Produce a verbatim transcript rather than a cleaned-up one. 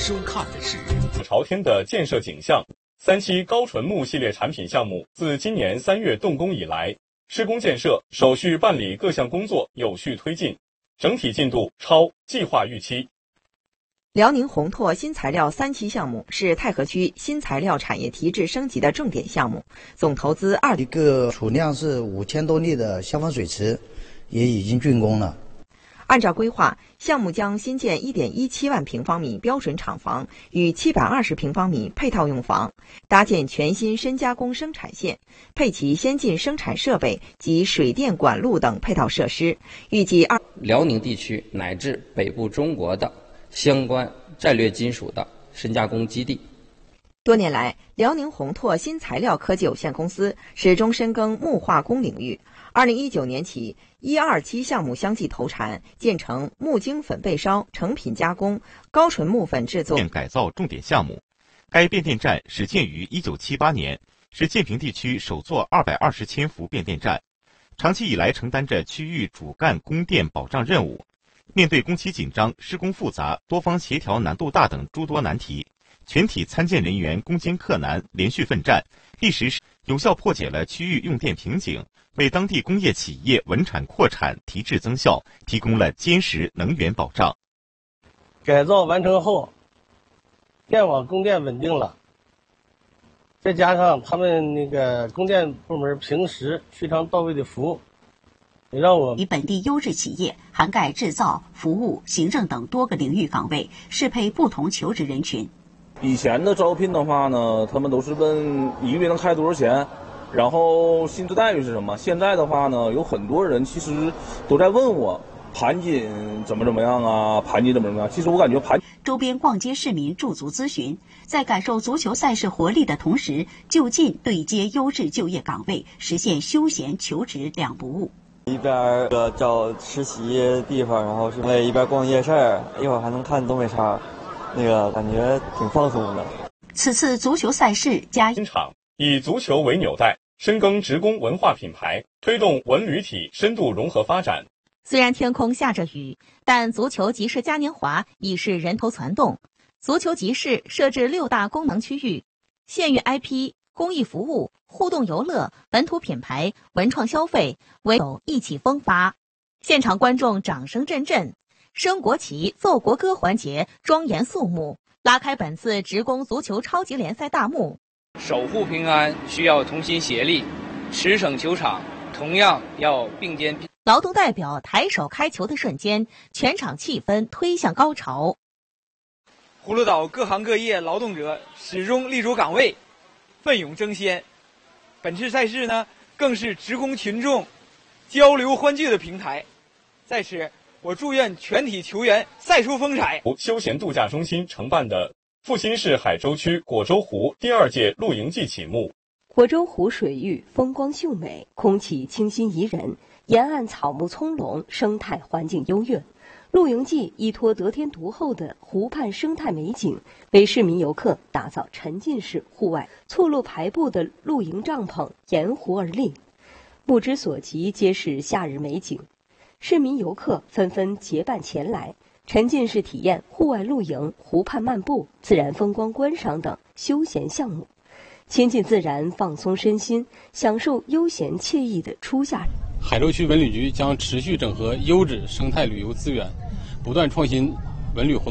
收看的是朝天的建设景象。三期高纯木系列产品项目自今年三月动工以来，施工建设、手续办理各项工作有序推进，整体进度超计划预期。 辽宁宏拓新材料三期项目是太和区新材料产业提质升级的重点项目，总投资二一个储量是五千多立的消防水池也已经竣工了。 按照规划，项目将新建 一点一七万平方米标准厂房与七百二十平方米配套用房，搭建全新深加工生产线，配齐先进生产设备及水电管路等配套设施。预计二辽宁地区乃至北部中国的相关战略金属的深加工基地。 多年来，辽宁宏拓新材料科技有限公司始终深耕木化工领域。二零一九年起，一二期项目相继投产，建成木精粉焙烧、成品加工、高纯木粉制作改造重点项目。该变电站始建于一九七八年，是建平地区首座二百二十千伏变电站，长期以来承担着区域主干供电保障任务。面对工期紧张、施工复杂、多方协调难度大等诸多难题，全体参建人员攻坚克难，连续奋战，一时有效破解了区域用电瓶颈，为当地工业企业稳产扩产、提质增效提供了坚实能源保障。 改造完成后，电网供电稳定了，再加上他们那个供电部门平时非常到位的服务，也让我与本地优质企业涵盖制造、服务、行政等多个领域岗位，适配不同求职人群。 以前的招聘的话呢，他们都是问一个月能开多少钱，然后薪资待遇是什么。现在的话呢，有很多人其实都在问我盘锦怎么怎么样啊，盘锦怎么怎么样。其实我感觉盘周边逛街市民驻足咨询，在感受足球赛事活力的同时，就近对接优质就业岗位，实现休闲求职两不误。 一边呃找实习地方，然后是为一边逛夜市，一会儿还能看东北超，那个感觉挺放松的。 此次足球赛事加新厂以足球为纽带，深耕职工文化品牌，推动文旅体深度融合发展。 虽然天空下着雨，但足球集市嘉年华已是人头攒动。足球集市设置六大功能区域，县域 I P、公益服务、互动游乐、本土品牌、文创消费为有意气风发。现场观众掌声阵阵，升国旗、奏国歌环节庄严肃穆，拉开本次职工足球超级联赛大幕。 守护平安需要同心协力，驰骋球场同样要并肩。 劳动代表抬手开球的瞬间，全场气氛推向高潮。 葫芦岛各行各业劳动者始终立足岗位，奋勇争先。本次赛事呢，更是职工群众交流欢聚的平台。在此，我祝愿全体球员赛出风采。 休闲度假中心承办的阜新市海州区果洲湖第二届露营季启幕。 果洲湖水域风光秀美，空气清新宜人，沿岸草木葱茏，生态环境优越。露营季依托得天独厚的湖畔生态美景，为市民游客打造沉浸式户外，错落排布的露营帐篷沿湖而立，目之所及皆是夏日美景。市民游客纷纷结伴前来，沉浸式体验户外露营、湖畔漫步、自然风光观赏等休闲项目，亲近自然，放松身心，享受悠闲惬意的初夏。 海州区文旅局将持续整合优质生态旅游资源，不断创新文旅活动。